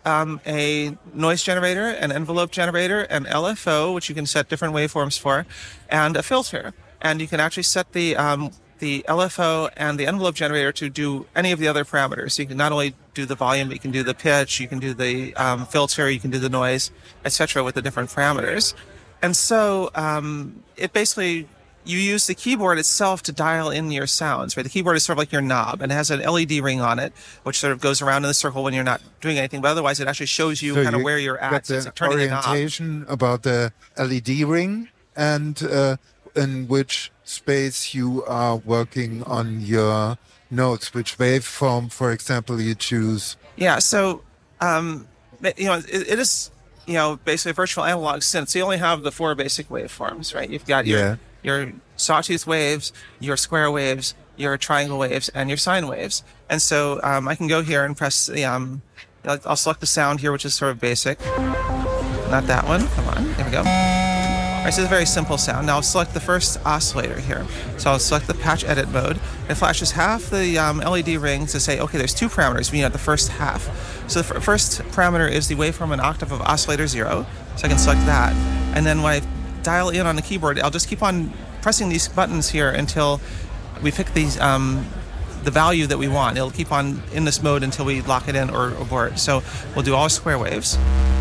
a noise generator, an envelope generator, an LFO, which you can set different waveforms for, and a filter. And you can actually set the LFO and the envelope generator to do any of the other parameters. So you can not only do the volume, but you can do the pitch, you can do the filter, you can do the noise, etc. with the different parameters. And so it basically, you use the keyboard itself to dial in your sounds, right? The keyboard is sort of like your knob, and it has an LED ring on it, which sort of goes around in a circle when you're not doing anything. But otherwise, it actually shows you kind of where you're at. So it's the like turning orientation about the LED ring and in which space you are working on your notes, which waveform, for example, you choose. Yeah, so, it is, basically a virtual analog synth. So you only have the four basic waveforms, right? You've got your sawtooth waves, your square waves, your triangle waves, and your sine waves. And so I can go here and press the, I'll select the sound here, which is sort of basic. Not that one. Come on. There we go. All right, so it's a very simple sound. Now I'll select the first oscillator here. So I'll select the patch edit mode. It flashes half the LED ring to say, okay, there's two parameters. We have the first half. So the first parameter is the waveform and octave of oscillator 0. So I can select that. And then when I dial in on the keyboard, I'll just keep on pressing these buttons here until we pick these the value that we want. It'll keep on in this mode until we lock it in or abort. So we'll do all square waves.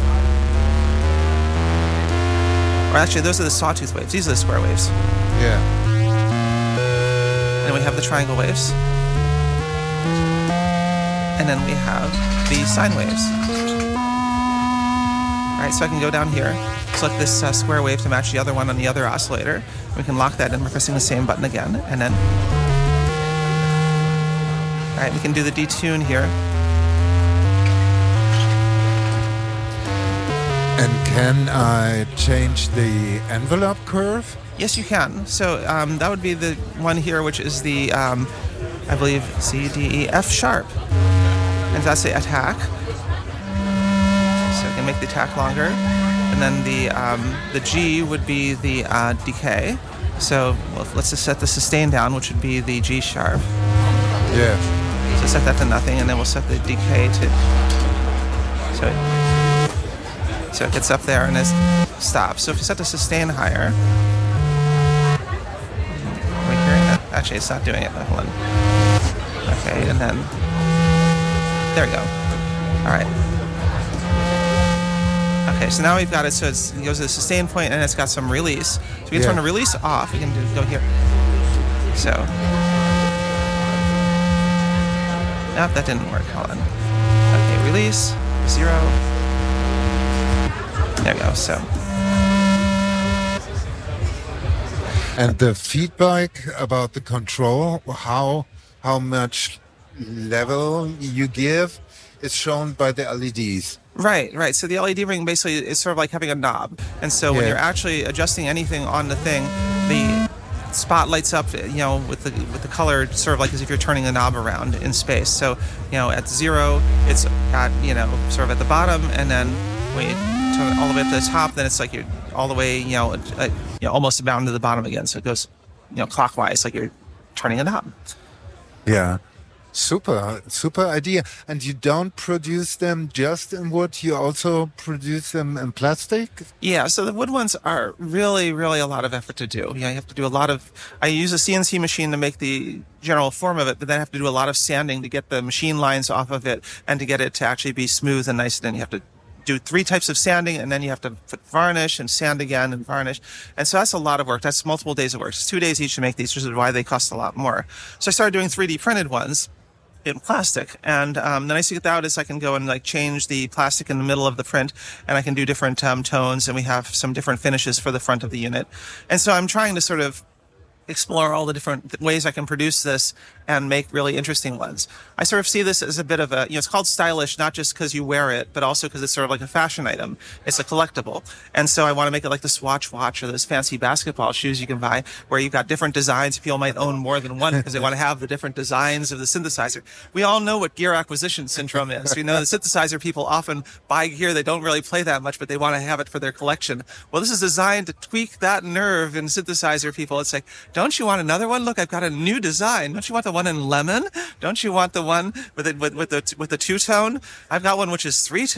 Or actually, those are the sawtooth waves. These are the square waves. Yeah. And we have the triangle waves. And then we have the sine waves. All right, so I can go down here, select this square wave to match the other one on the other oscillator. We can lock that in by pressing the same button again. And then, all right, we can do the detune here. And can I change the envelope curve? Yes, you can. So that would be the one here, which is the, I believe, C, D, E, F sharp. And that's the attack. So I can make the attack longer. And then the G would be the decay. So let's just set the sustain down, which would be the G sharp. Yeah. So set that to nothing, and then we'll set the decay to... So it gets up there and it stops. So if you set the sustain higher... Are we hearing that? Actually, it's not doing it. Hold on. Okay, and then... There we go. All right. Okay, so now we've got it, so it goes to the sustain point and it's got some release. So we can turn the release off. We can go here. So... Nope, that didn't work. Hold on. Okay, release, 0. There we go, so. And the feedback about the control, how much level you give, is shown by the LEDs. Right. So the LED ring basically is sort of like having a knob. And so when you're actually adjusting anything on the thing, the spot lights up, with the color, sort of like as if you're turning the knob around in space. So, at 0, it's at, sort of at the bottom, and then when you turn it all the way up to the top, then it's like you're all the way, almost down to the bottom again. So it goes, clockwise, like you're turning a knob. Yeah. Super idea. And you don't produce them just in wood, you also produce them in plastic? Yeah, so the wood ones are really, really a lot of effort to do. You have to do I use a CNC machine to make the general form of it, but then I have to do a lot of sanding to get the machine lines off of it and to get it to actually be smooth and nice. And then you have to do 3 types of sanding, and then you have to put varnish and sand again and varnish. And so that's a lot of work. That's multiple days of work. It's 2 days each to make these, which is why they cost a lot more. So I started doing 3D printed ones in plastic, and the nice thing about it is I can go and change the plastic in the middle of the print, and I can do different tones, and we have some different finishes for the front of the unit. And so I'm trying to sort of explore all the different ways I can produce this and make really interesting ones. I sort of see this as a bit of a, it's called stylish, not just because you wear it, but also because it's sort of like a fashion item. It's a collectible. And so I want to make it like the Swatch watch or those fancy basketball shoes you can buy where you've got different designs. People might own more than one because they want to have the different designs of the synthesizer. We all know what gear acquisition syndrome is. We know the synthesizer people often buy gear they don't really play that much, but they want to have it for their collection. Well, this is designed to tweak that nerve in synthesizer people. It's like, don't you want another one? Look, I've got a new design. Don't you want the one in lemon? Don't you want the one with the two-tone? I've got one which is 3-tone.